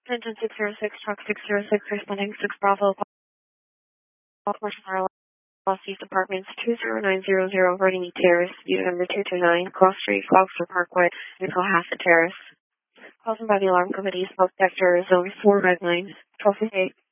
Engine 606, truck 606, responding 6 Bravo, Baltimore, Los East Apartments, 20900, Vernon Terrace, unit number 229, Cross Street, Foxford Parkway, Cohasset Terrace. Caused by the alarm committee, smoke sector, zone 4 red line, 1258.